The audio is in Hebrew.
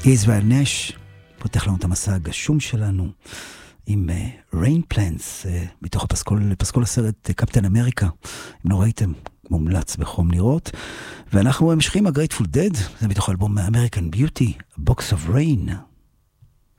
ישראל נש פותח לנו את המסע הגשום שלנו עם Rain Plants מתוך פסקול הסרט קפטן אמריקה. אם לא ראיתם, מומלץ בחום לראות. ואנחנו ממשיכים הגרייטפול דד, זה מתוך אלבום American Beauty, A Box of Rain.